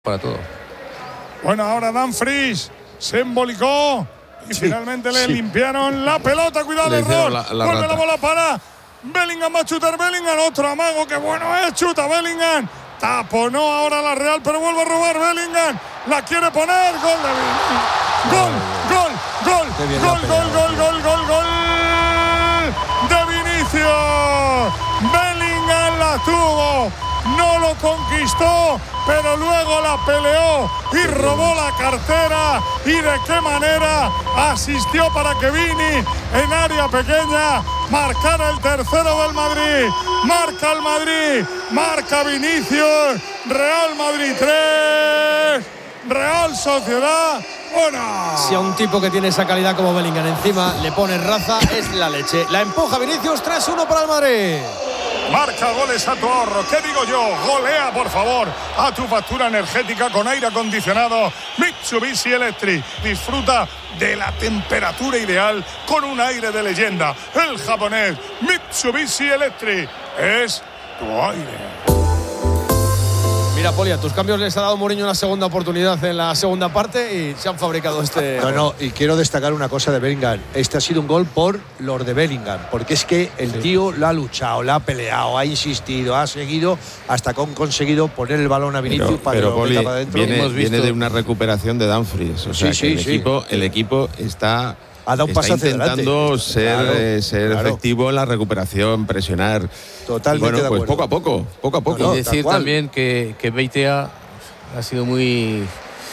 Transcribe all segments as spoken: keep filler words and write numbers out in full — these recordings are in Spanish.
Para todo. Bueno, ahora Dumfries se embolicó y sí, finalmente le sí. limpiaron la pelota. Cuidado el error. La, la Vuelve rata. la bola para Bellingham. Va a chutar Bellingham. Otro amago. Que bueno es. Chuta Bellingham. Taponó ahora la Real, pero vuelve a robar Bellingham. La quiere poner. Gol de Bellingham. Gol, gol, gol, gol, gol, gol, gol, gol, gol de Vinicius. Bellingham la tuvo. No lo conquistó, pero luego la peleó y robó la cartera. ¿Y de qué manera? Asistió para que Vini, en área pequeña, marcara el tercero del Madrid. Marca el Madrid, marca Vinicius. Real Madrid tres, Real Sociedad uno. Si a un tipo que tiene esa calidad como Bellingham encima le pone raza, es la leche. La empuja Vinicius, tres uno para el Madrid. Marca goles a tu ahorro. ¿Qué digo yo? Golea, por favor, a tu factura energética con aire acondicionado Mitsubishi Electric. Disfruta de la temperatura ideal con un aire de leyenda. El japonés Mitsubishi Electric es tu aire. Mira, Poli, a tus cambios les ha dado Mourinho una segunda oportunidad en la segunda parte y se han fabricado este… No, no, y quiero destacar una cosa de Bellingham. Este ha sido un gol por los de Bellingham, porque es que el sí. tío lo ha luchado, lo ha peleado, ha insistido, ha seguido hasta que han conseguido poner el balón a Vinicius pero, para pero que lo Poli, meta para adentro. Viene, viene de una recuperación de Dumfries. O sea, sí, que sí, el, sí. equipo, el equipo está… Ha dado un paso está intentando adelante. ser, claro, eh, ser claro. efectivo en la recuperación, presionar. Totalmente bueno, de pues acuerdo. poco a poco, poco a poco. No, no, y decir también que, que Beitia ha sido muy,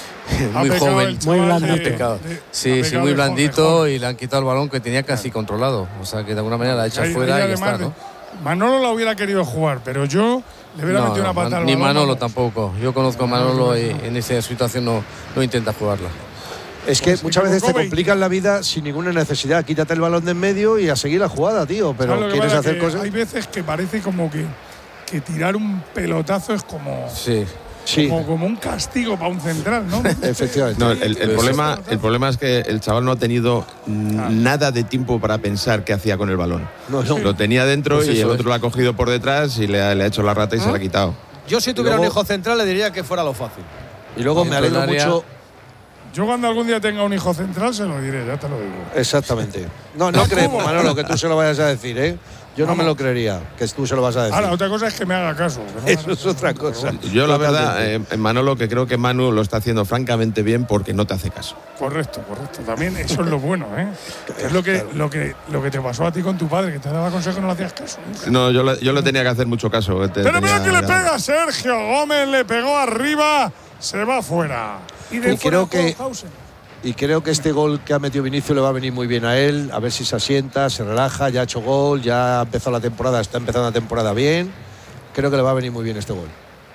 muy joven, muy blandito. Sí, sí, muy blandito y le han quitado el balón que tenía casi controlado. O sea, que de alguna manera la ha hecho ahí, fuera ahí y ya está, ¿no? Manolo la hubiera querido jugar, pero yo le hubiera no, metido no, una patada al Ni balón, Manolo vamos. tampoco. Yo conozco a Manolo y en esa situación no, no intenta jugarla. Es que pues muchas veces te complican la vida sin ninguna necesidad. Quítate el balón de en medio y a seguir la jugada, tío. Pero quieres hacer cosas. Hay veces que parece como que, que tirar un pelotazo es como, sí. Sí. como, como un castigo para un central, ¿no? Efectivamente. No, el, el, el, problema, el problema es que el chaval no ha tenido ah. nada de tiempo para pensar qué hacía con el balón. No, no. Lo tenía dentro pues y el otro es. lo ha cogido por detrás y le ha, le ha hecho la rata y ¿Ah? se la ha quitado. Yo si tuviera luego, un hijo central le diría que fuera lo fácil. Y luego me alegro mucho… Yo cuando algún día tenga un hijo central se lo diré, ya te lo digo. Exactamente. No, no creemos, Manolo, que tú se lo vayas a decir, ¿eh? Yo no me lo creería, que tú se lo vas a decir. Ahora, otra cosa es que me haga caso. Que no Eso haga es caso, otra cosa. Yo la verdad, eh, Manolo, que creo que Manu lo está haciendo francamente bien porque no te hace caso. Correcto, correcto. También eso es lo bueno, ¿eh? Es lo que, claro. lo, que, lo que te pasó a ti con tu padre, que te daba consejo y no le hacías caso. Nunca. No, yo le, yo le tenía que hacer mucho caso. Te, Pero mira que le ya... pega Sergio Gómez, le pegó arriba, se va fuera. Y, de y creo que… Hausen. Y creo que este gol que ha metido Vinicius le va a venir muy bien a él, a ver si se asienta, se relaja, ya ha hecho gol, ya ha empezado la temporada, está empezando la temporada bien. Creo que le va a venir muy bien este gol.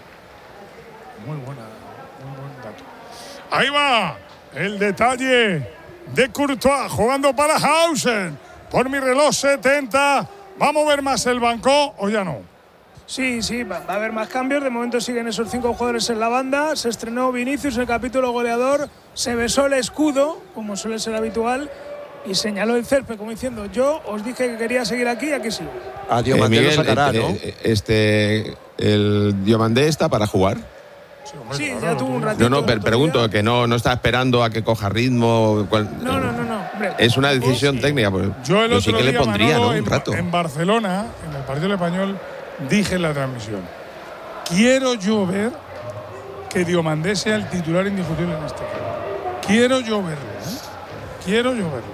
Muy buena, muy buen dato. Ahí va el detalle de Courtois jugando para Hausen. Por mi reloj setenta, ¿va a mover más el banco o ya no? Sí, sí, va a haber más cambios. De momento siguen esos cinco jugadores en la banda. Se estrenó Vinicius, el capítulo goleador. Se besó el escudo, como suele ser habitual, y señaló el césped, como diciendo: yo os dije que quería seguir aquí y aquí sigo. A Diomandé eh, lo sacará, eh, ¿no? Eh, este, ¿El Diomandé está para jugar? Sí, hombre, sí ya tuvo un ratito. No, no, per pregunto, que no, no está esperando a que coja ritmo. Cual, no, no, no, no. Hombre, es una decisión sí. técnica. Pues, yo el yo otro sí que día, le pondría, Manolo, ¿no? Un en, rato. En Barcelona, en el partido español, dije en la transmisión: quiero yo ver que Diomandé sea el titular indiscutible en este equipo. Quiero yo verlo, ¿eh? Quiero yo verlo.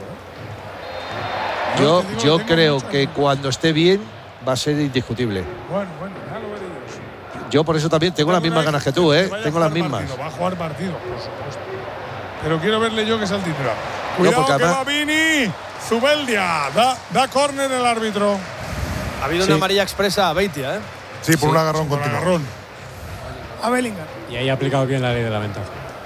¿eh? Yo, digo, yo creo que mucho... cuando esté bien va a ser indiscutible. Bueno, bueno, ya lo veré yo. Yo por eso también tengo las mismas ganas que tú, ¿eh? Tengo las mismas. Partido, va a jugar partido, por supuesto. Pero quiero verle yo que sea el titular. Cuidado, no, que además... va Vini. Zubeldia. Da, da córner el árbitro. Ha habido sí. una amarilla expresa a Beitia, ¿eh? Sí, por sí, un agarrón por continuo. Agarrón. A Bellingham. Y ahí ha aplicado bien la ley de la ventaja.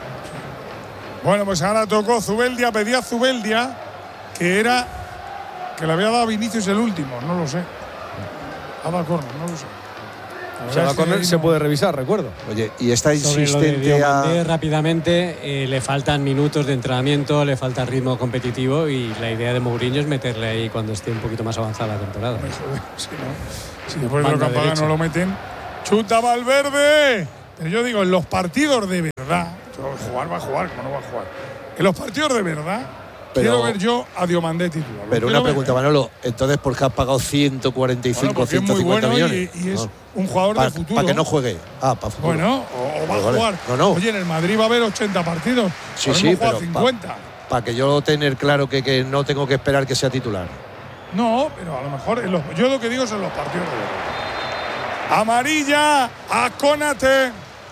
Bueno, pues ahora tocó Zubeldia, pedía Zubeldia, que era que le había dado a Vinicius el último, no lo sé. Ha dado córner, no lo sé. Si ha dado córner se puede revisar, recuerdo. Oye, y está insistente Sobre lo de Diomandé, a… rápidamente, eh, le faltan minutos de entrenamiento, le falta ritmo competitivo y la idea de Mourinho es meterle ahí cuando esté un poquito más avanzada la temporada. Si, no, si después de lo que pagan no lo meten. Chuta Valverde. Pero yo digo, en los partidos de verdad, jugar va a jugar, como no va a jugar. En los partidos de verdad, pero, quiero ver yo a Diomandé titular. Pero una pregunta, ver. Manolo, entonces, ¿por qué has pagado ciento cuarenta y cinco, bueno, ciento cincuenta es muy bueno millones? Y, y es no. un jugador pa, de futuro. Para que no juegue. Ah, para futuro. Bueno, o, o va vale, a jugar. No, no. Oye, en el Madrid va a haber ochenta partidos. Sí, sí, pero cincuenta. Para pa que yo tener claro que, que no tengo que esperar que sea titular. No, pero a lo mejor en los, yo lo que digo son los partidos de verdad. Amarilla a Konaté.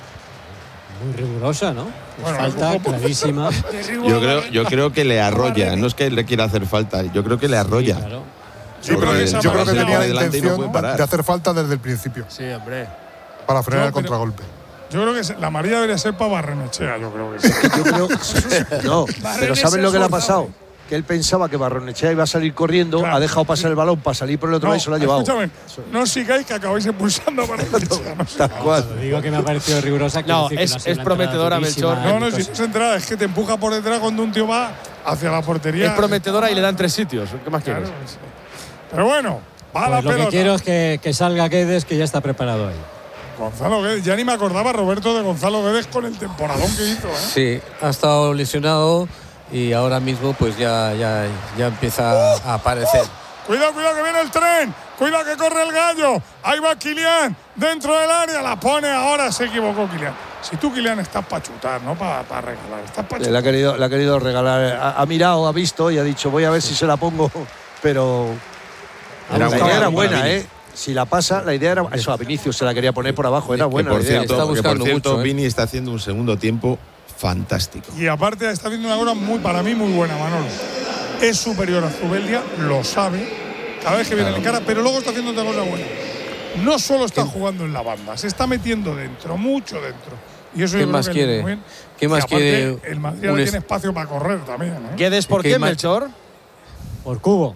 Muy rigurosa, ¿no? Bueno, falta clarísima. Yo creo, yo creo que le arrolla, no es que le quiera hacer falta, yo creo que le arrolla. Sí, claro. Sí, pero yo, yo creo que tenía la intención no de hacer falta desde el principio. Sí, hombre. Para frenar yo, el contragolpe. Yo creo que la amarilla debería ser para Barrenechea, yo creo que sí. Yo creo, no, pero ¿sabes lo que le ha pasado? Que él pensaba que Barrenechea iba a salir corriendo, claro. ha dejado pasar el balón para salir por el otro no, lado y se lo ha llevado. Escúchame, no sigáis que acabáis expulsando a Barrenechea. No, Tal cual. Cuando digo que me ha parecido rigurosa. No, decir que es, no ha sido es una prometedora, durísima, Melchor. no, no, si no es entrada, es que te empuja por detrás cuando un tío va hacia la portería. Es prometedora y le dan tres sitios. ¿Qué más quieres? Claro, sí. Pero bueno, va Pues la lo pelota. que quiero es que, que salga Guedes, que ya está preparado ahí. Gonzalo Guedes, ya ni me acordaba, Roberto, de Gonzalo Guedes con el temporadón que hizo, ¿eh? Sí, ha estado lesionado y ahora mismo pues ya, ya, ya empieza uh, a aparecer. Uh, cuidado, cuidado que viene el tren. Cuidado que corre el gallo. Ahí va Kylian dentro del área. La pone ahora. Se equivocó Kylian. Si tú, Kylian, estás para chutar, no para pa regalar. Estás para chutar. Le ha querido, le ha querido regalar. Ha, ha mirado, ha visto y ha dicho voy a ver si se la pongo. Pero era la buena, idea era buena, buena, ¿eh? Si la pasa, la idea era. Eso, a Vinicius se la quería poner por abajo. Era buena. Que por la idea. cierto, está que buscando por cierto mucho, ¿eh? Vini está haciendo un segundo tiempo fantástico. Y aparte está haciendo una hora muy, para mí, muy buena, Manolo. Es superior a Zubeldia, lo sabe, cada vez que viene en cara, pero luego está haciendo otra cosa buena. No solo está jugando en la banda, se está metiendo dentro, mucho dentro. Y eso ¿Qué yo más creo que quiere? muy bien. ¿Qué más y aparte, quiere? El Madrid ahora tiene espacio para correr también, ¿eh? ¿Guedes por qué, Melchor? Por Cubo.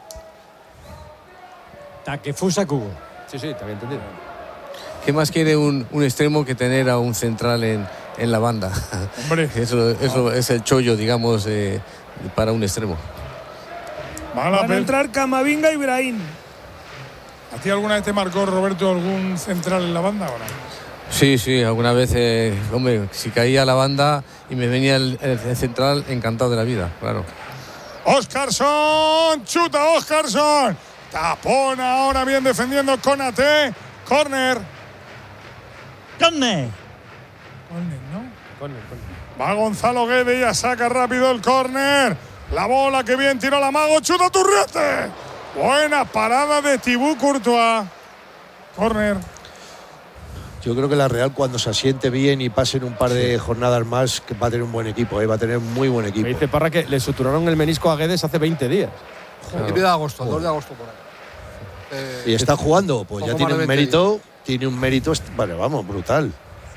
Takefusa Cubo. Sí, sí, te había entendido. ¿Qué más quiere un, un extremo que tener a un central en, en la banda? Hombre. Eso, eso es el chollo, digamos, eh, para un extremo. Van a entrar Camavinga y Brahim. ¿A ti alguna vez te marcó, Roberto, algún central en la banda o no? Sí, sí, alguna vez, eh, hombre, si caía la banda y me venía el, el, el central, encantado de la vida, claro. Óscarson, chuta Óscarson. Tapón ahora bien defendiendo Konaté. Corner. Corner. Corner, ¿no? Corner, corner. Va Gonzalo Guedes y ya saca rápido el córner. La bola que bien tiró la Mago. Chuta Turriete. Buena parada de Thibaut Courtois. Córner. Yo creo que la Real, cuando se asiente bien y pasen un par de jornadas más, que va a tener un buen equipo, ¿eh? Va a tener muy buen equipo. Me dice Parra que le suturaron el menisco a Guedes hace veinte días. Principio de agosto, dos de agosto por ahí. Eh, y está jugando, pues ya tiene un mérito, tiene un mérito, bueno, vamos, brutal.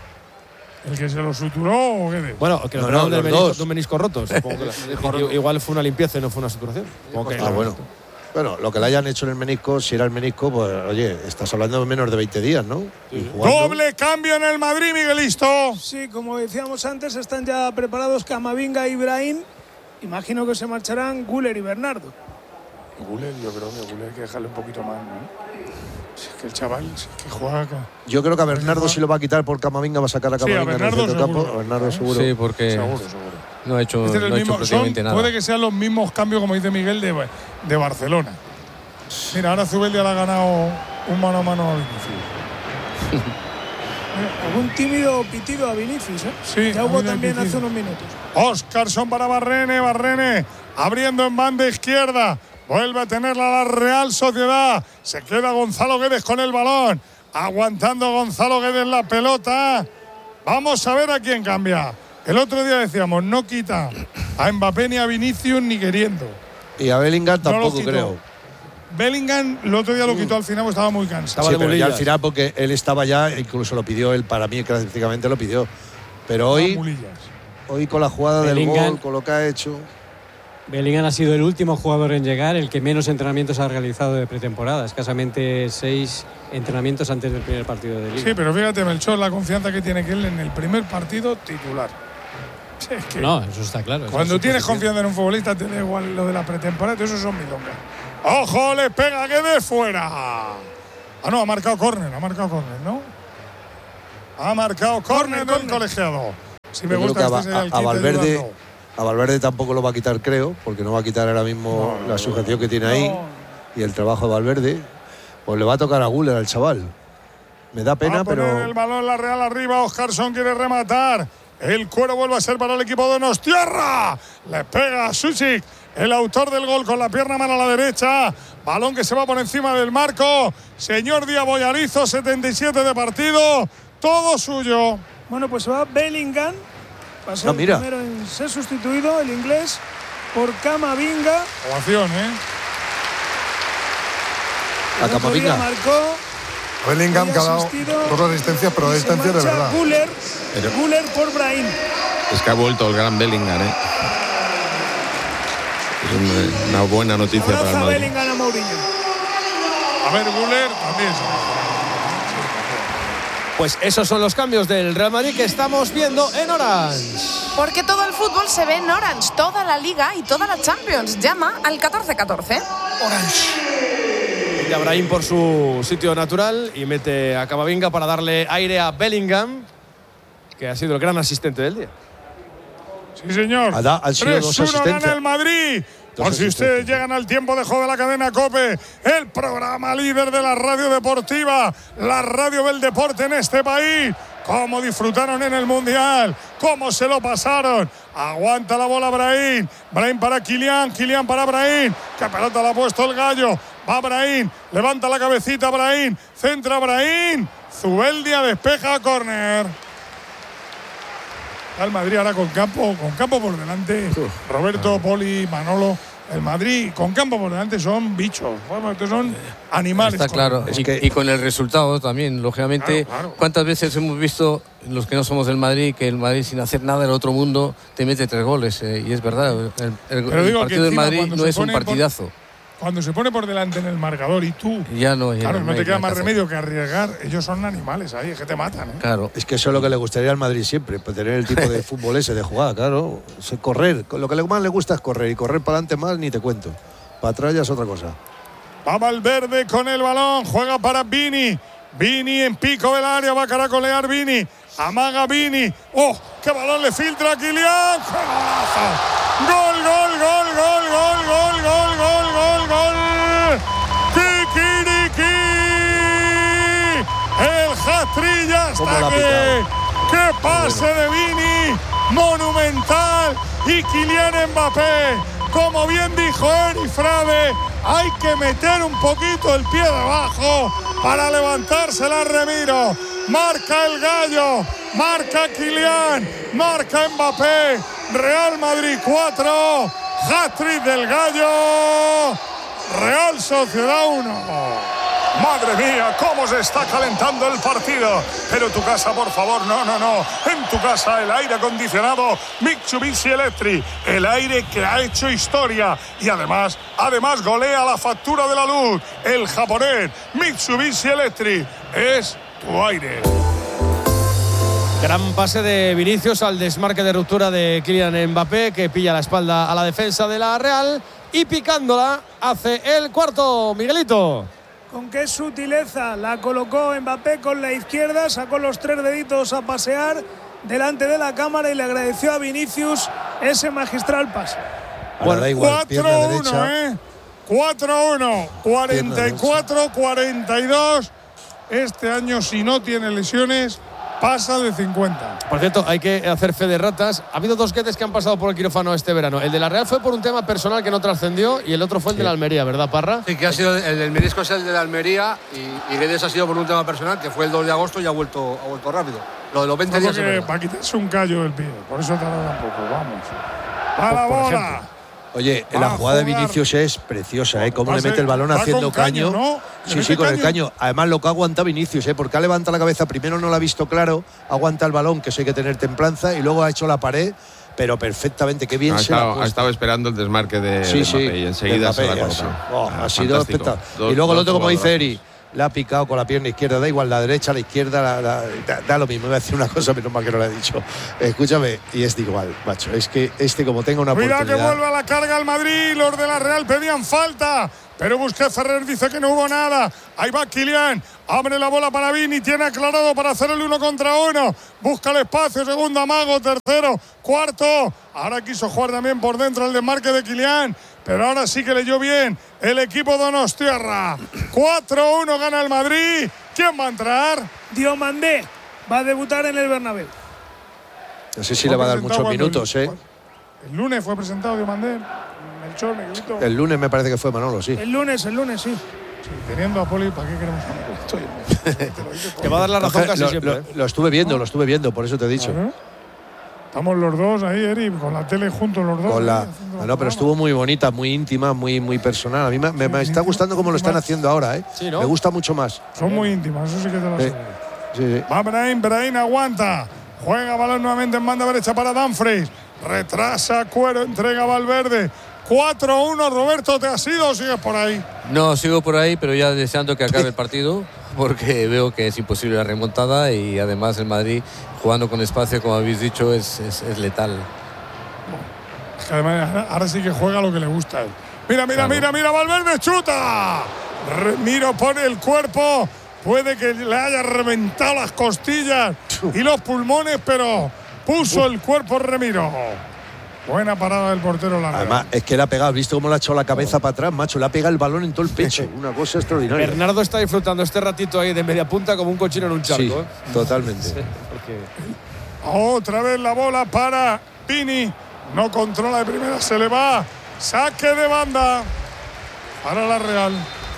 ¿El que se lo suturó o qué? Bueno, que no, no, no, del los menisco, dos. de un menisco roto. Supongo que igual fue una limpieza y no fue una suturación. Que, ah, bueno. Bueno, lo que le hayan hecho en el menisco, si era el menisco, pues oye, estás hablando de menos de veinte días, ¿no? Sí. Doble cambio en el Madrid, Miguelisto. Sí, como decíamos antes, están ya preparados Camavinga y Brahim. Imagino que se marcharán Güler y Bernardo. Güler, yo creo que Güler hay que dejarle un poquito más, ¿no? Si es que el chaval, si es que juega acá. Yo creo que a Bernardo si lo va a quitar por Camavinga, va a sacar a Camavinga sí, a en el centro seguro. campo. A Bernardo seguro. Sí, porque seguro, seguro. no ha hecho, este no ha mismo, hecho prácticamente son, nada. Puede que sean los mismos cambios, como dice Miguel, de, de Barcelona. Mira, ahora Zubeldia le ha ganado un mano a mano a Vinicius. Algún tímido pitido a Vinicius, ¿eh? Sí, ya hubo también hace unos minutos. Óscarson para Barrene, Barrene abriendo en banda izquierda. Vuelve a tenerla la Real Sociedad. Se queda Gonzalo Guedes con el balón. Aguantando Gonzalo Guedes la pelota. Vamos a ver a quién cambia. El otro día decíamos, no quita a Mbappé ni a Vinicius ni queriendo. Y a Bellingham tampoco no creo. Bellingham el otro día lo quitó al final porque estaba muy cansado. Sí, pero ya al final porque él estaba ya, incluso lo pidió él, para mí prácticamente lo pidió. Pero hoy, hoy con la jugada Bellingham, del gol, con lo que ha hecho… Bellingham ha sido el último jugador en llegar, el que menos entrenamientos ha realizado de pretemporada. Escasamente seis entrenamientos antes del primer partido de Liga. Sí, pero fíjate, Melchor, la confianza que tiene que él en el primer partido titular. Es que no, eso está claro. Cuando tienes confianza en un futbolista, te da igual lo de la pretemporada, eso son milongas. ¡Ojo! Le pega que de fuera. Ah, no, ha marcado córner, ha marcado córner, ¿no? Ha marcado córner del colegiado. Si me Yo gusta creo este que a, señal a, a Valverde, Eduardo. a Valverde tampoco lo va a quitar, creo, porque no va a quitar ahora mismo No, no, la sujeción que tiene no. ahí y el trabajo de Valverde. Pues le va a tocar a Güler al chaval. Me da pena, Va a poner pero el balón la Real arriba. Oscarson quiere rematar. El cuero vuelve a ser para el equipo de Donostiarra. Le pega a Suchik, el autor del gol, con la pierna mano a la derecha. Balón que se va por encima del marco. Señor Díaz Boyarizo, setenta y siete de partido. Todo suyo. Bueno, pues va Bellingham. Va a ser Ah, mira. el primero en ser sustituido, el inglés, por Camavinga. Ovación, ¿eh? a El otro día Camavinga. marcó. Bellingham que ha dado asistido, dos asistencias, pero y se asistencias de marcha verdad. Güler, Pero- Güler por Brahim. Es que ha vuelto el gran Bellingham, ¿eh? Es una, una buena noticia para el Abraza Madrid. Bellingham a Mourinho. A ver, Güler también. Pues esos son los cambios del Real Madrid que estamos viendo en Orange. Porque todo el fútbol se ve en Orange, toda la Liga y toda la Champions. Llama al catorce catorce. Mete a Brahim por su sitio natural y mete a Camavinga para darle aire a Bellingham, que ha sido el gran asistente del día. Sí, señor. Ha da- han sido dos tres uno asistencias. gana el Madrid. Dos Por si ustedes asistencias. llegan al tiempo de juego de la cadena COPE, el programa líder de la radio deportiva, la radio del deporte en este país. Cómo disfrutaron en el Mundial, cómo se lo pasaron. Aguanta la bola Brahim. Brahim para Kylian, Kylian para Brahim. Qué pelota le ha puesto el gallo. Va Brahim, levanta la cabecita Brahim, centra Brahim. Zubeldia despeja a córner. Al Madrid ahora con campo, con campo por delante. Roberto, Poli, Manolo. El Madrid con campo por delante son bichos, bueno, estos son animales. Está claro. Es y, que- y con el resultado también, lógicamente. Claro, claro. ¿Cuántas veces hemos visto, los que no somos del Madrid, que el Madrid sin hacer nada del otro mundo te mete tres goles? Eh, y es verdad, el, el- Pero el digo que partido del encima Madrid cuando no se es un pone por- partidazo. Cuando se pone por delante en el marcador y tú, Ya no, ya claro, no hay te queda nada más que hacer. remedio que arriesgar. Ellos son animales ahí, es que te matan, ¿eh? Claro. Es que eso es lo que le gustaría al Madrid siempre, pues tener el tipo de fútbol ese de jugar, claro. O sea, correr, lo que más le gusta es correr, y correr para adelante más ni te cuento. Para atrás ya es otra cosa. Va Valverde con el balón, juega para Vini. Vini en pico del área, va a caracolear Vini. Amaga Vini. ¡Oh! ¡Qué balón le filtra a Kylian! ¡Qué golazo! ¡Gol, gol, gol, gol, gol, gol, gol, gol, gol, gol! ¡Kikiriki! ¡El hat-trick ya ¿Cómo está la ha aquí! picado? ¡Qué pase de Vini! ¡Monumental! Y Kylian Mbappé. Como bien dijo Eri Frade, hay que meter un poquito el pie debajo para levantarse la Remiro. Marca el gallo, marca Kylian, marca Mbappé. Real Madrid cuatro, hat-trick del gallo. Real Sociedad uno. Madre mía, cómo se está calentando el partido. Pero tu casa, por favor, no, no, no. En tu casa el aire acondicionado Mitsubishi Electric. El aire que ha hecho historia. Y además, además golea la factura de la luz. El japonés Mitsubishi Electric es tu aire. Gran pase de Vinicius al desmarque de ruptura de Kylian Mbappé, que pilla la espalda a la defensa de la Real y picándola hace el cuarto, Miguelito. Con qué sutileza la colocó Mbappé con la izquierda, sacó los tres deditos a pasear delante de la cámara y le agradeció a Vinicius ese magistral pase. Ahora Bueno, da igual, pierna cuatro derecha. uno, ¿eh? cuatro uno, cuarenta y cuatro cuarenta y dos. Este año, si no tiene lesiones, pasa de cincuenta. Por cierto, hay que hacer fe de ratas. Ha habido dos guetes que han pasado por el quirófano este verano. El de la Real fue por un tema personal que no trascendió y el otro fue el de la Almería, ¿verdad, Parra? Sí, que ha sido el del menisco, es el de la Almería y, y Guedes ha sido por un tema personal que fue el dos de agosto y ha vuelto, ha vuelto rápido. Lo de los veinte días es Porque verdad. para quitarse un callo del pie, por eso tarda un poco, vamos. A la Por bola. ejemplo. Oye, Va la a jugada de jugar. Vinicius es preciosa, ¿eh? Cómo Va le a ser- mete el balón va haciendo con caño, caño. ¿no? ¿Le Sí, mete sí, con el caño? caño. Además, lo que aguanta Vinicius, ¿eh? Porque ha levantado la cabeza. Primero no lo ha visto claro, aguanta el balón, que eso hay que tener templanza, y luego ha hecho la pared, pero perfectamente, qué bien Ha se la ha estado, ha puesto. estado esperando el desmarque de, Sí, de sí, Mbappé y enseguida de se la ha Mbappé, colocado. sí. Oh, Ah, ha sido fantástico. espectacular. Dos- Y luego el dos otro, como dice jugadorazos. Eri, la ha picado con la pierna izquierda, da igual, la derecha, la izquierda, la, la- da, da lo mismo. Iba a decir una cosa, pero mal que no la he dicho. Escúchame, y es de igual, macho. Es que este, como tenga una Cuidado que oportunidad. vuelva a la carga el Madrid. Los de la Real pedían falta, pero Busquets Ferrer dice que no hubo nada. Ahí va Kylian, Abre la bola para Vini, tiene aclarado para hacer el uno contra uno. Busca el espacio, segundo amago, tercero, cuarto. Ahora quiso jugar también por dentro el desmarque de Kylian, pero ahora sí que leyó bien el equipo donostiarra. cuatro uno gana el Madrid. ¿Quién va a entrar? Diomandé va a debutar en el Bernabéu. No sé si le va a dar muchos minutos, ¿eh? El lunes fue presentado Diomandé. Melchor, Miguelito. El lunes me parece que fue Manolo, sí. El lunes, el lunes, sí. Sí, teniendo a Poli, ¿para qué queremos a Poli? Te va a dar la razón casi lo, siempre. Lo, ¿eh? lo estuve viendo, lo estuve viendo, por eso te he dicho. Claro. Estamos los dos ahí, Eri, con la tele juntos los dos. Con la, ahí, no, no, pero estuvo muy bonita, muy íntima, muy, muy personal. A mí me, me, me está gustando cómo lo están haciendo ahora, ¿eh? Sí, ¿no? Me gusta mucho más. Son muy íntimas, eso sí que te lo Sí, aseguro. sí, sí. Va Brahim, Brahim aguanta. Juega balón nuevamente en banda derecha para Dumfries. Retrasa Cuero, entrega Valverde. cuatro uno, Roberto, ¿te has ido o sigues por ahí? No, sigo por ahí, pero ya deseando que acabe el partido, porque veo que es imposible la remontada y además el Madrid jugando con espacio, como habéis dicho, es, es, es letal. Es que además ahora, ahora sí que juega lo que le gusta a él. Mira, mira, Claro. mira, mira, Valverde chuta. Remiro pone el cuerpo. Puede que le haya reventado las costillas y los pulmones, pero puso el cuerpo Remiro. Buena parada del portero Larrea. Además, es que le ha pegado, ¿visto cómo le ha echado la cabeza para atrás, macho? Le ha pegado el balón en todo el pecho. Una cosa extraordinaria. Bernardo está disfrutando este ratito ahí de media punta como un cochino en un charco. Sí, ¿eh? totalmente. Sí, porque Otra vez la bola para Vini. No controla de primera, se le va. Saque de banda para la Real.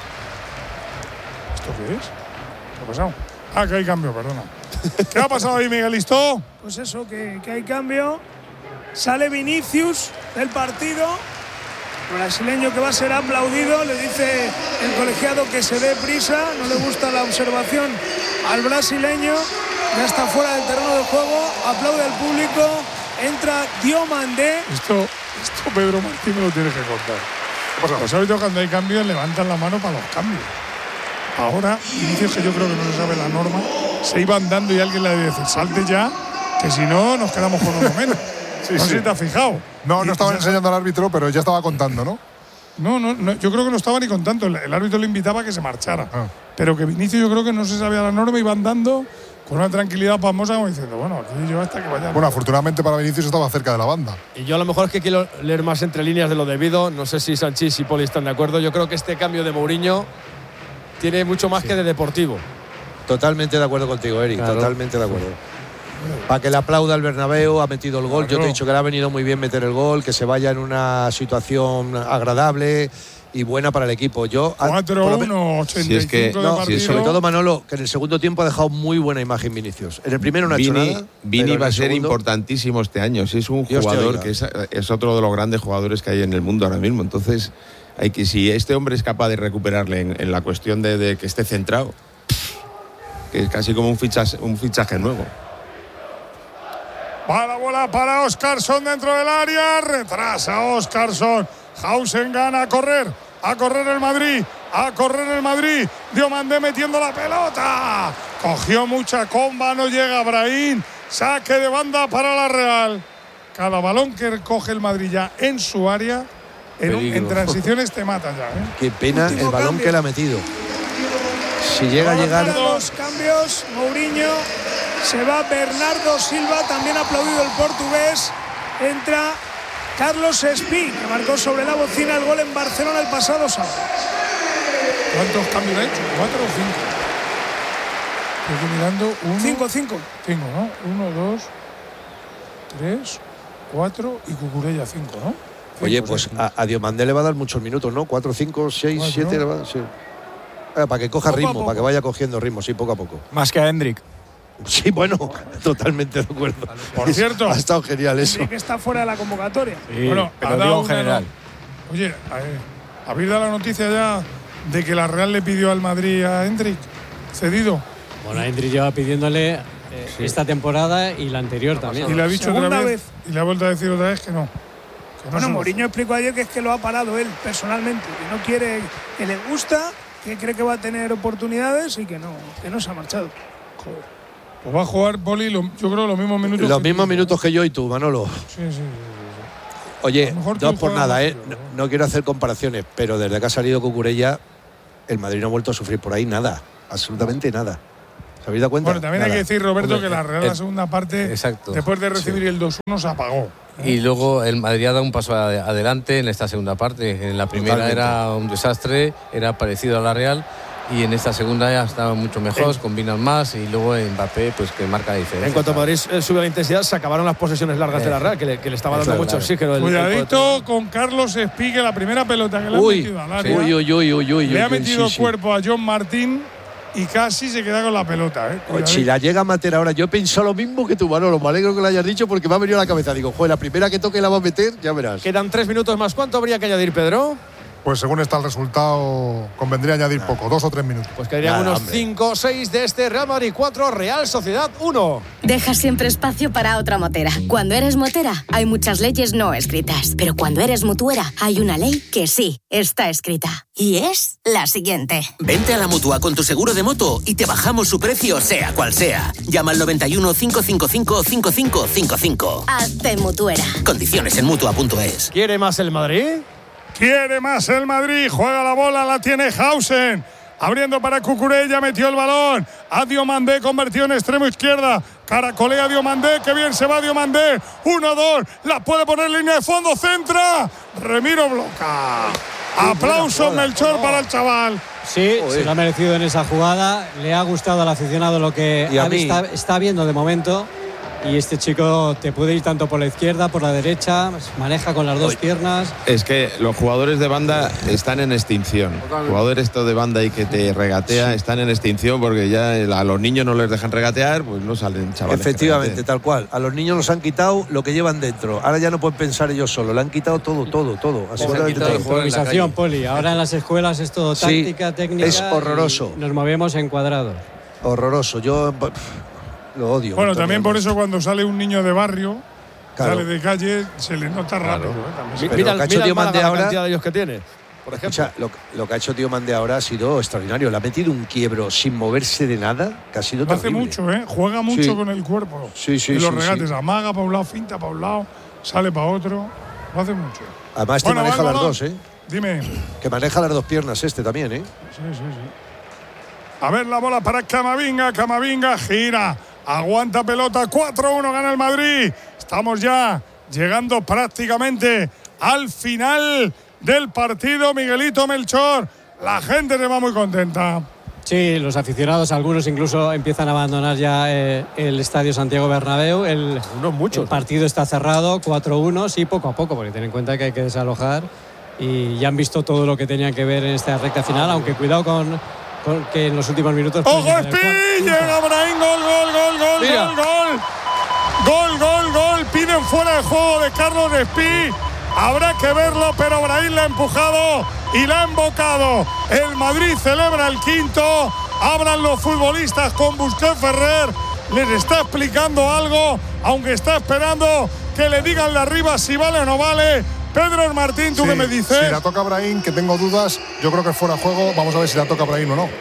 ¿Esto qué es? ¿Qué ha pasado? Ah, que hay cambio, perdona. ¿Qué ha pasado ahí, Miguelito? Pues eso, que, que hay cambio. Sale Vinicius del partido. El brasileño que va a ser aplaudido. Le dice el colegiado que se dé prisa. No le gusta la observación al brasileño. Ya está fuera del terreno de juego. Aplaude al público. Entra Diomandé. Esto, esto Pedro Martín me lo tienes que contar. Pues ahorita cuando hay cambios levantan la mano para los cambios. Ahora, Vinicius, que yo creo que no se sabe la norma, se iban dando y alguien le dice, salte ya, que si no nos quedamos con uno menos. Sí, no sí. sé si te has fijado. No, Y- no estaba y- enseñando al árbitro, pero ya estaba contando, ¿no? No, no, no, yo creo que no estaba ni contando. El, el árbitro le invitaba a que se marchara. Ah. Pero que Vinicius yo creo que no se sabía la norma, iban dando con una tranquilidad pasmosa como diciendo, bueno, aquí yo hasta que vaya. Bueno, afortunadamente para Vinicius estaba cerca de la banda. Y yo a lo mejor es que quiero leer más entre líneas de lo debido. No sé si Sanchís y Poli están de acuerdo. Yo creo que este cambio de Mourinho tiene mucho más que de deportivo. Totalmente de acuerdo contigo, Eric. Claro. Totalmente de acuerdo. Para que le aplauda el Bernabéu, ha metido el gol. Yo te he dicho que le ha venido muy bien meter el gol, que se vaya en una situación agradable y buena para el equipo. Yo cuatro por lo me- uno, ochenta Si y es que- cinco de no, partido. sobre todo Manolo, que en el segundo tiempo ha dejado muy buena imagen Vinicius. En el primero no ha hecho Vini, nada. Vini pero en va a el ser segundo- importantísimo este año. Si es un Dios te jugador oiga. que es, es otro de los grandes jugadores que hay en el mundo ahora mismo. Entonces, hay que si este hombre es capaz de recuperarle en, en la cuestión de, de que esté centrado, que es casi como un fichaje, un fichaje nuevo. Va la bola para Oscarson dentro del área. Retrasa Oscarson. Hausen gana a correr. A correr el Madrid. A correr el Madrid. Diomandé metiendo la pelota. Cogió mucha comba. No llega Brahim. Saque de banda para la Real. Cada balón que coge el Madrid ya en su área, en, un- en Peligro. transiciones te matan ya. ¿eh? Qué pena Último el balón cambio. que le ha metido. Si llega a llegar. Dos cambios. Mourinho. Se va Bernardo Silva, también aplaudido el portugués. Entra Carlos Espí, que marcó sobre la bocina el gol en Barcelona el pasado sábado. ¿Cuántos cambios ha hecho? ¿Cuatro o cinco? Estoy mirando. Uno, cinco cinco. Cinco, ¿no? Uno, dos, tres, cuatro y Cucurella cinco, ¿no? Oye, Cinco, pues sí. a, a Diomandé le va a dar muchos minutos, ¿no? Cuatro, cinco, seis, Cuatro. siete. Le va a dar, sí. Ah, para que coja Poco a ritmo, poco. para que vaya cogiendo ritmo, sí, poco a poco. Más que a Hendrik. Sí, bueno, totalmente de acuerdo. Por cierto, Ha estado genial eso. Sí, que está fuera de la convocatoria. Sí, bueno, pero ha dado digo en una general. no- Oye, eh, ¿habéis dado la noticia ya de que la Real le pidió al Madrid a Hendrik cedido? Bueno, Hendrik lleva pidiéndole eh, esta temporada y la anterior también. Y le ha dicho Segunda otra vez, vez. y le ha vuelto a decir otra vez que no. Que no Bueno, se lo- Mourinho explicó ayer que es que lo ha parado él personalmente, que no quiere, que le gusta, que cree que va a tener oportunidades y que no, que no se ha marchado. Pues va a jugar Poli, lo- yo creo, los mismos minutos. Los que mismos tú. minutos que yo y tú, Manolo. Sí, sí, sí. Oye, A lo mejor tú dos por juegas nada, más, ¿eh? pero- No, no quiero hacer comparaciones, pero desde que ha salido Cucurella, el Madrid no ha vuelto a sufrir por ahí nada. absolutamente nada. ¿Se habéis dado cuenta? Bueno, también nada. hay que decir, Roberto, Hombre, que la Real el, la segunda parte, exacto, después de recibir sí. el dos uno, se apagó. Y luego el Madrid ha dado un paso adelante en esta segunda parte. En la primera Totalmente. era un desastre, era parecido a la Real. Y en esta segunda ya estaban mucho mejor, Sí. combinan más. Y luego Mbappé, pues que marca la diferencia. En cuanto a Madrid eh, sube la intensidad, se acabaron las posesiones largas Eh, de la Real, que le, que le estaba dando claro, mucho claro. oxígeno. El, Cuidadito el con Carlos Espí, que la primera pelota que le ha Uy, metido al área, uy, uy, uy, uy, uy, le ha uy, metido sí, sí. cuerpo a John Martín y casi se queda con la pelota. ¿eh? Pues si la llega a meter ahora, yo he pensado lo mismo que tú, Manolo. Me alegro que lo hayas dicho porque me ha venido a la cabeza. Digo, joder, la primera que toque la va a meter, ya verás. Quedan tres minutos más. ¿Cuánto habría que añadir, Pedro? Pues según está el resultado, convendría añadir poco, dos o tres minutos. Pues quedarían Nada, unos hombre. cinco o seis de este Real Madrid cuatro, Real Sociedad uno. Deja siempre espacio para otra motera. Cuando eres motera, hay muchas leyes no escritas. Pero cuando eres mutuera, hay una ley que sí está escrita. Y es la siguiente. Vente a la Mutua con tu seguro de moto y te bajamos su precio sea cual sea. Llama al noventa y uno, cinco cinco cinco, cinco cinco cinco cinco. Hazte mutuera. Condiciones en Mutua punto es. ¿Quiere más el Madrid? Quiere más el Madrid, juega la bola, la tiene Hausen. Abriendo para Cucurella, metió el balón. A Diomandé, convertido en extremo izquierda. Caracolea Diomandé, que bien se va Diomandé. uno dos, la puede poner línea de fondo, centra. Remiro bloca. Aplausos, Melchor, para el chaval. Sí, Joder. se lo ha merecido en esa jugada. Le ha gustado al aficionado lo que Y a ha- mí. está, está viendo de momento. Y este chico te puede ir tanto por la izquierda, por la derecha, maneja con las dos piernas. Es que los jugadores de banda están en extinción. Totalmente. Jugadores estos de banda y que te regatea están en extinción porque ya a los niños no les dejan regatear, pues no salen chavales. que Efectivamente, regateen. tal cual. A los niños nos han quitado lo que llevan dentro. Ahora ya no pueden pensar ellos solos. Le han quitado todo, todo, todo. Absolutamente quitado todo. el juego en la Improvisación, calle. Poli. Ahora en las escuelas es todo Sí, táctica, técnica. es horroroso. y Nos movemos en cuadrados. Horroroso. Yo pff, lo odio. Bueno, Antonio también por Ramos. eso cuando sale un niño de barrio, Claro. sale de calle, se le nota rápido. ¿eh? También se- Pero mira lo que ha hecho mira el Diomandé Málaga, la ahora- cantidad de ellos que tiene. Por ejemplo. Escucha, lo, lo que ha hecho Diomandé ahora ha sido extraordinario. Le ha metido un quiebro sin moverse de nada, que ha sido Lo hace terrible. mucho, ¿eh? Juega mucho Sí. con el cuerpo. Sí, sí, y los sí, regates, sí. amaga para un lado, finta para un lado, sale para otro. Lo hace mucho. Además, este Bueno, va maneja el las balón. dos, ¿eh? Dime. Que maneja las dos piernas este también, ¿eh? Sí, sí, sí. A ver la bola para Camavinga. Camavinga gira. Aguanta pelota. cuatro uno gana el Madrid. Estamos ya llegando prácticamente al final del partido. Miguelito, Melchor. La gente se va muy contenta. Sí, los aficionados, algunos incluso empiezan a abandonar ya eh, el Estadio Santiago Bernabéu. El, Unos muchos. el partido está cerrado, cuatro uno, sí, poco a poco, porque ten en cuenta que hay que desalojar y ya han visto todo lo que tenían que ver en esta recta final, aunque cuidado con, con que en los últimos minutos… puede ¡Ojo, llegar el Espí! cuarto. Llega Brahim. Gol, gol, gol, gol, Mira. gol, gol. Gol, gol, gol. Piden fuera de juego de Carlos Espí. Habrá que verlo, pero Brahim la ha empujado y la ha embocado. El Madrid celebra el quinto. Abran los futbolistas con Busquets Ferrer. Les está explicando algo, aunque está esperando que le digan de arriba si vale o no vale. Pedro Martín, ¿tú Sí, qué me dices? Si la toca Brahim, que tengo dudas, yo creo que es fuera de juego. Vamos a ver si la toca Brahim o no.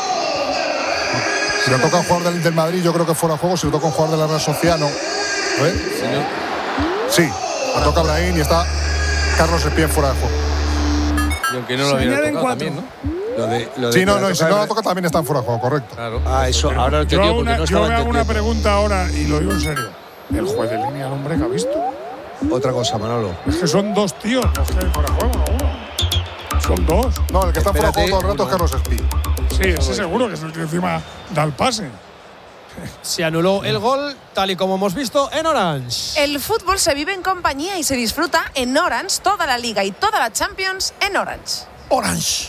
Si la toca un jugador del, del Madrid, yo creo que es fuera de juego. Si lo toca un jugador de la Real Sociedad, no. A ver. Sí, la toca Brahim y está Carlos Espí fuera de juego. Y aunque no lo Se hubiera añaden tocado cuatro. también, ¿no? Lo de, lo de Sí, que no, la no, y si toca no la el- toca también está en fuera de juego, correcto. Claro. Ah, eso, ahora lo he Yo entendido hago porque una, no yo estaba me hago una entendiendo. pregunta ahora y lo digo en serio. ¿El juez de línea al hombre que ha visto? Otra cosa, Manolo. Es que son dos tíos los que hay fuera de juego, no uno. Son dos. No, el que está fuera de Espérate, juego todo el rato es Carlos Espí. Sí, ese seguro que es el que encima da el pase. Se anuló el gol, tal y como hemos visto en Orange. El fútbol se vive en compañía y se disfruta en Orange, toda la Liga y toda la Champions en Orange. Orange.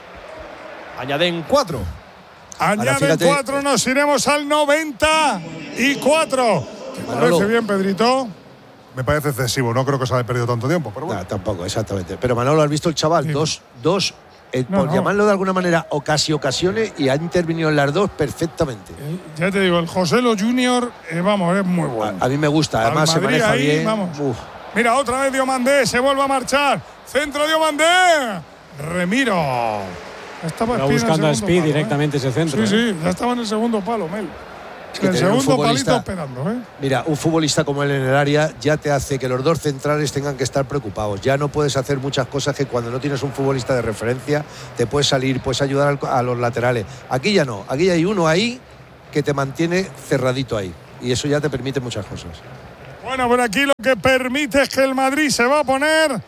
Añaden cuatro. Añaden fíjate. cuatro, nos iremos al noventa y cuatro. ¿Te Manolo. parece bien, Pedrito? Me parece excesivo, no creo que se haya perdido tanto tiempo, pero bueno. Nah, tampoco, exactamente. Pero Manolo, ¿has visto el chaval? Sí. Dos, dos eh, No, por no. llamarlo de alguna manera, ocasi ocasiones y ha intervenido en las dos perfectamente. Eh, Ya te digo, el Joselo Junior, eh, vamos, es muy bueno. A, a mí me gusta, Al además se Madrid maneja ahí, bien. vamos. Uf. Mira, otra vez Diomandé, se vuelve a marchar. Centro Diomandé. Remiro. Estaba Va Espí en el buscando a segundo Speed palo, ¿eh? directamente ese centro. Sí, ¿eh? sí, ya estaba en el segundo palo, Mel. que el segundo palito esperando, ¿eh? Mira, un futbolista como él en el área ya te hace que los dos centrales tengan que estar preocupados. Ya no puedes hacer muchas cosas que cuando no tienes un futbolista de referencia te puedes salir, puedes ayudar al, a los laterales. Aquí ya no, aquí hay uno ahí que te mantiene cerradito ahí y eso ya te permite muchas cosas. Bueno, por aquí lo que permite es que el Madrid se va a poner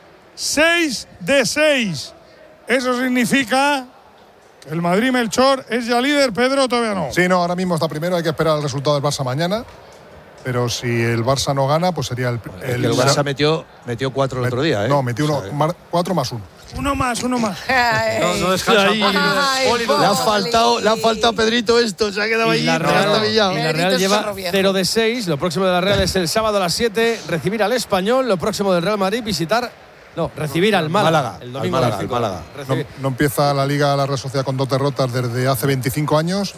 seis de seis. Eso significa que el Madrid, Melchor, es ya líder. Pedro, todavía no. Sí, no, ahora mismo está primero. Hay que esperar el resultado del Barça mañana. Pero si el Barça no gana, pues sería el... El, el Barça metió, metió cuatro el otro día, ¿eh? No, metió uno, mar, cuatro más uno. Uno más, uno más. No, no descansa. Ay, Poli, le ha faltado, le ha faltado a Pedrito esto, se ha quedado ahí. La Real, y la Real lleva cero de seis. Lo próximo de la Real es el sábado a las siete, recibir al Español. Lo próximo del Real Madrid, visitar, no, recibir al Málaga. Málaga el domingo al Málaga, al Málaga. No, no empieza la Liga la Real Sociedad con dos derrotas desde hace veinticinco años.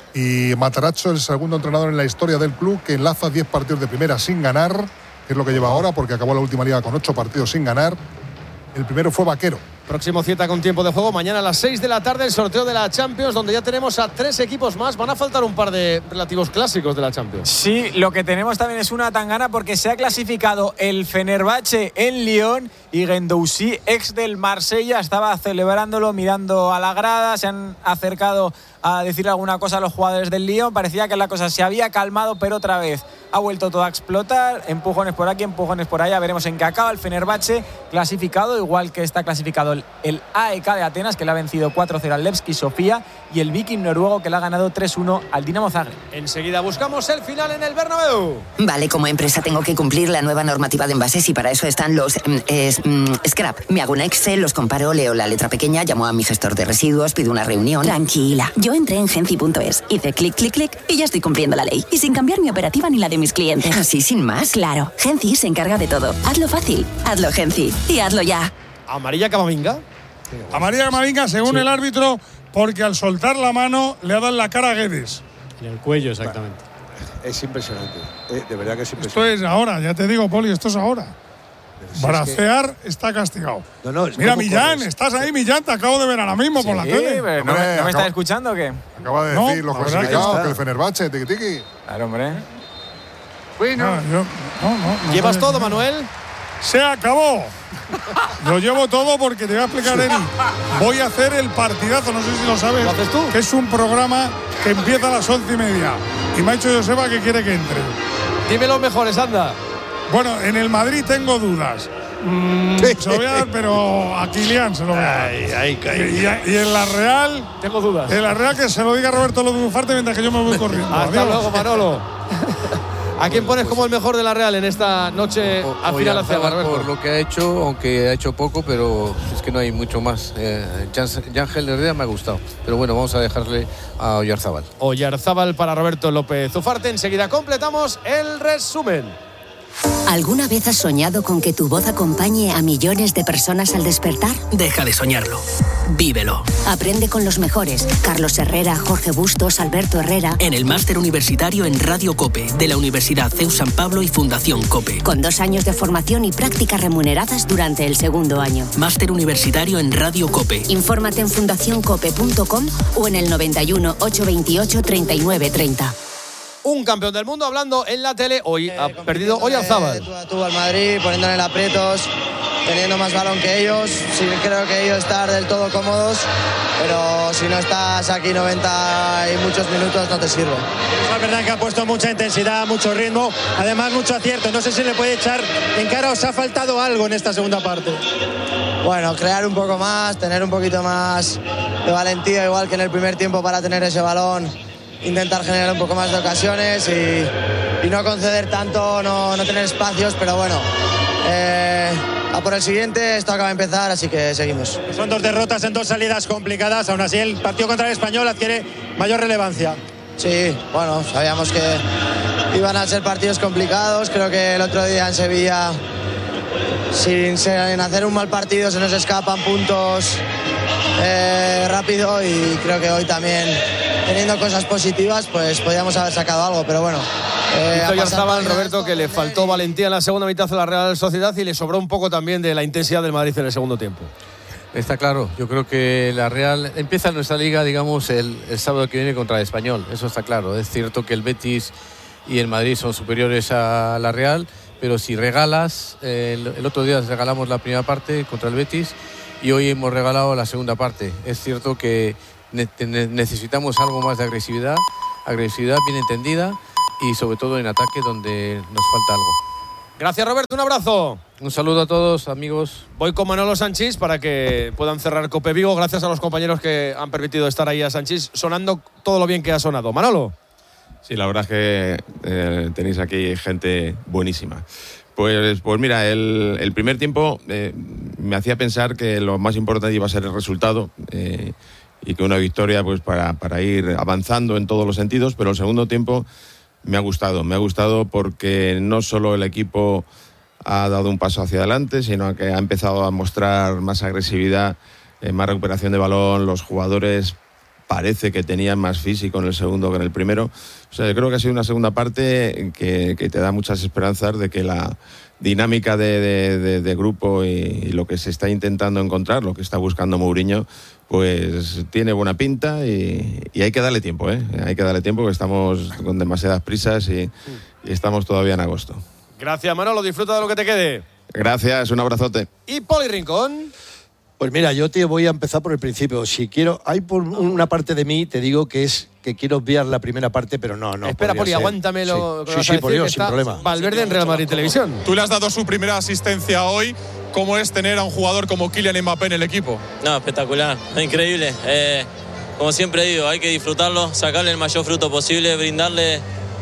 Y Matarazzo, el segundo entrenador en la historia del club, que enlaza diez partidos de primera sin ganar, que es lo que lleva ahora, porque acabó la última liga con ocho partidos sin ganar. El primero fue Vaquero. Próximo cita con tiempo de juego. Mañana a las seis de la tarde el sorteo de la Champions, donde ya tenemos a tres equipos más. Van a faltar un par de relativos clásicos de la Champions. Sí, lo que tenemos también es una tangana porque se ha clasificado el Fenerbahce en Lyon y Guendouzi, ex del Marsella, estaba celebrándolo, mirando a la grada. Se han acercado a decir alguna cosa a los jugadores del Lyon. Parecía que la cosa se había calmado, pero otra vez ha vuelto todo a explotar. Empujones por aquí, empujones por allá. Veremos en qué acaba el Fenerbahce clasificado, igual que está clasificado el, el A E K de Atenas, que le ha vencido cuatro cero al Levski Sofía, y el Viking noruego, que le ha ganado tres uno al Dinamo Zagreb. Enseguida buscamos el final en el Bernabéu. Vale, como empresa tengo que cumplir la nueva normativa de envases y para eso están los eh, es, mm, scrap. Me hago un Excel, los comparo, leo la letra pequeña, llamo a mi gestor de residuos, pido una reunión. Tranquila, yo entré en genci punto es, hice clic, clic, clic y ya estoy cumpliendo la ley. Y sin cambiar mi operativa ni la de mis clientes. ¿Así sin más? Claro, Genci se encarga de todo. Hazlo fácil, hazlo Genci y hazlo ya. ¿Amarilla Camavinga? Amarilla Camavinga, según sí. el árbitro, porque al soltar la mano le ha dado en la cara a Guedes. En el cuello, exactamente. Es impresionante. Eh, de verdad que es impresionante. Esto es ahora, ya te digo, Poli, esto es ahora. Si Bracear es que... está castigado. No, no, Mira, Millán, corres? Estás ahí, Millán, te acabo de ver ahora mismo sí, por la tele. Pero ¿No, hombre, ¿no me estás escuchando o qué? Acaba de decir no, los clasificados, que el Fenerbahce, tiki tiki. Claro, hombre. Bueno. No, yo, no, no, no ¿Llevas todo, Manuel? Se acabó. Lo llevo todo porque te voy a explicar, Eri. Voy a hacer el partidazo, no sé si lo sabes. ¿Lo haces tú? Que es un programa que empieza a las once y media. Y me ha dicho Joseba que quiere que entre. Dime los mejores, anda. Bueno, en el Madrid tengo dudas. Mm, se lo voy a dar, pero a Kylian se lo voy a dar. Ay, ay, y, y, y en la Real. Tengo dudas. En la Real que se lo diga Roberto López Bufarte mientras que yo me voy corriendo. Hasta Adiós. Luego, Manolo. ¿A quién pones como el mejor de la Real en esta noche o, a final hacia Roberto? Por lo que ha hecho, aunque ha hecho poco, pero es que no hay mucho más. Eh, Yángel Herrera me ha gustado, pero bueno, vamos a dejarle a Oyarzábal. Oyarzábal para Roberto López Ufarte. Enseguida completamos el resumen. ¿Alguna vez has soñado con que tu voz acompañe a millones de personas al despertar? Deja de soñarlo. Vívelo. Aprende con los mejores. Carlos Herrera, Jorge Bustos, Alberto Herrera. En el máster universitario en Radio COPE de la Universidad C E U San Pablo y Fundación COPE. Con dos años de formación y prácticas remuneradas durante el segundo año. Máster universitario en Radio COPE. Infórmate en fundación cope punto com o en el noventa y uno, ochocientos veintiocho, treinta y nueve treinta. Un campeón del mundo hablando en la tele. Hoy eh, ha perdido Oyarzábal. Tú a tú al Madrid, poniéndole en aprietos, teniendo más balón que ellos. Sí, creo que ellos están del todo cómodos, pero si no estás aquí noventa y muchos minutos no te sirve. Es verdad que ha puesto mucha intensidad, mucho ritmo, además mucho acierto. No sé si le puede echar en cara, os ha faltado algo en esta segunda parte. Bueno, crear un poco más, tener un poquito más de valentía, igual que en el primer tiempo, para tener ese balón. Intentar generar un poco más de ocasiones y, y no conceder tanto, no, no tener espacios, pero bueno, eh, a por el siguiente, esto acaba de empezar, así que seguimos. Son dos derrotas en dos salidas complicadas, aún así el partido contra el Español adquiere mayor relevancia. Sí, bueno, sabíamos que iban a ser partidos complicados, creo que el otro día en Sevilla, sin, sin hacer un mal partido, se nos escapan puntos eh, rápido y creo que hoy también, teniendo cosas positivas, pues podíamos haber sacado algo, pero bueno. Eh, Hizo Oyarzábal, Roberto, que le faltó valentía en la segunda mitad de la Real Sociedad y le sobró un poco también de la intensidad del Madrid en el segundo tiempo. Está claro, yo creo que la Real empieza nuestra liga, digamos, el, el sábado que viene contra el Español, eso está claro. Es cierto que el Betis y el Madrid son superiores a la Real, pero si regalas, eh, el, el otro día regalamos la primera parte contra el Betis y hoy hemos regalado la segunda parte. Es cierto que ne- ne- necesitamos algo más de agresividad, agresividad bien entendida y sobre todo en ataque donde nos falta algo. Gracias, Roberto, un abrazo. Un saludo a todos, amigos. Voy con Manolo Sanchís para que puedan cerrar Cope Vigo. Gracias a los compañeros que han permitido estar ahí a Sanchís, sonando todo lo bien que ha sonado. Manolo. Sí, la verdad es que eh, tenéis aquí gente buenísima. Pues, pues mira, el, el primer tiempo eh, me hacía pensar que lo más importante iba a ser el resultado eh, y que una victoria pues para, para ir avanzando en todos los sentidos, pero el segundo tiempo me ha gustado, me ha gustado porque no solo el equipo ha dado un paso hacia adelante, sino que ha empezado a mostrar más agresividad, eh, más recuperación de balón, los jugadores parece que tenían más físico en el segundo que en el primero. O sea, yo creo que ha sido una segunda parte que, que te da muchas esperanzas de que la dinámica de, de, de, de grupo y, y lo que se está intentando encontrar, lo que está buscando Mourinho, pues tiene buena pinta y, y hay que darle tiempo, ¿eh? Hay que darle tiempo, que estamos con demasiadas prisas y, y estamos todavía en agosto. Gracias, Manolo. Disfruta de lo que te quede. Gracias, un abrazote. Y Poli Rincón. Pues mira, yo te voy a empezar por el principio. Si quiero, hay por una parte de mí, te digo que es que quiero obviar la primera parte, pero no, no. Espera, Poli, ser. aguántame lo sí. que Sí, sí, por Dios, sin problema. Valverde en Real Madrid Televisión. Tú le has dado su primera asistencia hoy. ¿Cómo es tener a un jugador como Kylian Mbappé en el equipo? No, espectacular, increíble. Eh, como siempre digo, hay que disfrutarlo, sacarle el mayor fruto posible, brindarle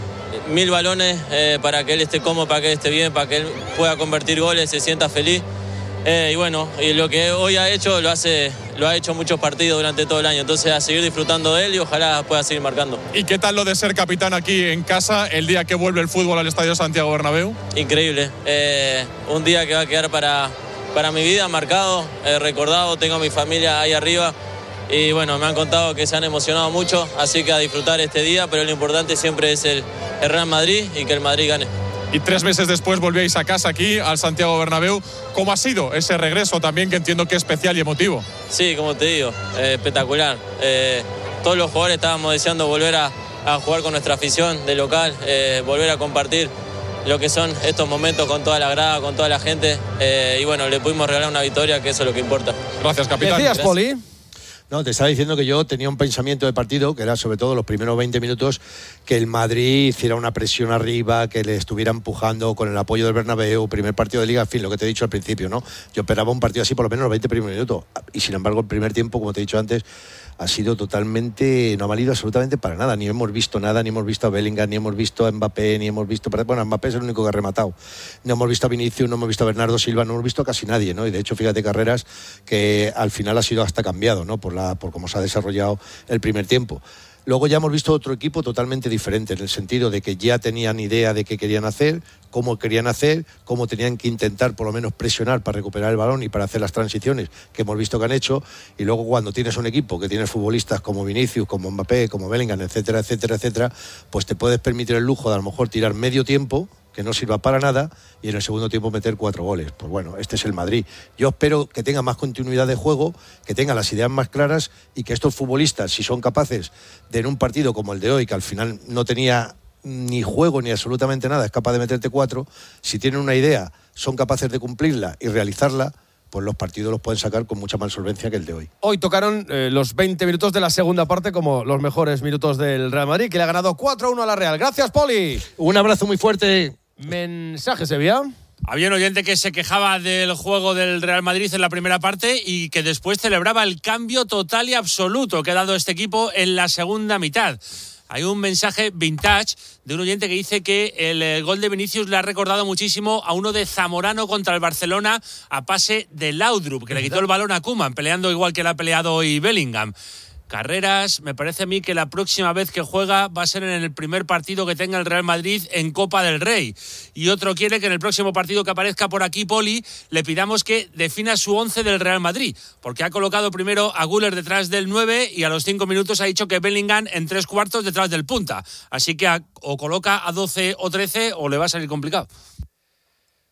mil balones eh, para que él esté cómodo, para que él esté bien, para que él pueda convertir goles, se sienta feliz. Eh, y bueno, y lo que hoy ha hecho, lo hace, lo ha hecho muchos partidos durante todo el año. Entonces, a seguir disfrutando de él y ojalá pueda seguir marcando. ¿Y qué tal lo de ser capitán aquí en casa el día que vuelve el fútbol al Estadio Santiago Bernabéu? Increíble. Eh, un día que va a quedar para, para mi vida marcado, eh, recordado. Tengo a mi familia ahí arriba. Y bueno, me han contado que se han emocionado mucho, así que a disfrutar este día, pero lo importante siempre es el, el Real Madrid y que el Madrid gane. Y tres meses después volvíais a casa aquí, al Santiago Bernabéu. ¿Cómo ha sido ese regreso también, que entiendo que es especial y emotivo? Sí, como te digo, eh, espectacular. Eh, todos los jugadores estábamos deseando volver a, a jugar con nuestra afición de local, eh, volver a compartir lo que son estos momentos con toda la grada, con toda la gente. Eh, y bueno, le pudimos regalar una victoria, que eso es lo que importa. Gracias, capitán. ¿Decías, Poli? No, te estaba diciendo que yo tenía un pensamiento de partido, que era sobre todo los primeros veinte minutos, que el Madrid hiciera una presión arriba, que le estuviera empujando con el apoyo del Bernabéu, primer partido de Liga, en fin, lo que te he dicho al principio, ¿no? Yo esperaba un partido así por lo menos los veinte primeros minutos. Y sin embargo, el primer tiempo, como te he dicho antes, ha sido totalmente, no ha valido absolutamente para nada. Ni hemos visto nada, ni hemos visto a Bellingham, ni hemos visto a Mbappé, ni hemos visto... Bueno, a Mbappé es el único que ha rematado. No hemos visto a Vinicius, no hemos visto a Bernardo Silva, no hemos visto a casi nadie, ¿no? Y de hecho, fíjate, Carreras, que al final ha sido hasta cambiado, ¿no? Por, la, por cómo se ha desarrollado el primer tiempo. Luego ya hemos visto otro equipo totalmente diferente, en el sentido de que ya tenían idea de qué querían hacer, cómo querían hacer, cómo tenían que intentar por lo menos presionar para recuperar el balón y para hacer las transiciones que hemos visto que han hecho. Y luego cuando tienes un equipo que tienes futbolistas como Vinicius, como Mbappé, como Bellingham, etcétera, etcétera, etcétera, pues te puedes permitir el lujo de a lo mejor tirar medio tiempo, que no sirva para nada, y en el segundo tiempo meter cuatro goles. Pues bueno, este es el Madrid. Yo espero que tenga más continuidad de juego, que tenga las ideas más claras y que estos futbolistas, si son capaces de en un partido como el de hoy, que al final no tenía ni juego ni absolutamente nada, es capaz de meterte cuatro, si tienen una idea, son capaces de cumplirla y realizarla, pues los partidos los pueden sacar con mucha más solvencia que el de hoy. Hoy tocaron eh, los veinte minutos de la segunda parte como los mejores minutos del Real Madrid, que le ha ganado cuatro a uno a la Real. Gracias, Poli. Un abrazo muy fuerte. Mensaje, Sevilla. Había un oyente que se quejaba del juego del Real Madrid en la primera parte y que después celebraba el cambio total y absoluto que ha dado este equipo en la segunda mitad. Hay un mensaje vintage de un oyente que dice que el, el gol de Vinicius le ha recordado muchísimo a uno de Zamorano contra el Barcelona a pase de Laudrup, que le quitó el balón a Koeman, peleando igual que le ha peleado hoy Bellingham. Carreras, me parece a mí que la próxima vez que juega va a ser en el primer partido que tenga el Real Madrid en Copa del Rey. Y otro quiere que en el próximo partido que aparezca por aquí, Poli, le pidamos que defina su once del Real Madrid, porque ha colocado primero a Güler detrás del nueve y a los cinco minutos ha dicho que Bellingham en tres cuartos detrás del punta. Así que a, o coloca a doce o trece o le va a salir complicado.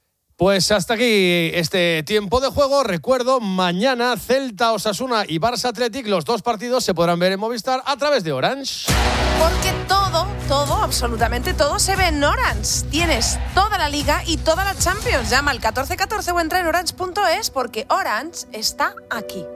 Pues hasta aquí este tiempo de juego. Recuerdo, mañana Celta, Osasuna y Barça Athletic, los dos partidos se podrán ver en Movistar a través de Orange. Porque todo, todo, absolutamente todo se ve en Orange. Tienes toda la Liga y toda la Champions. Llama al catorce catorce o entra en orange punto es porque Orange está aquí.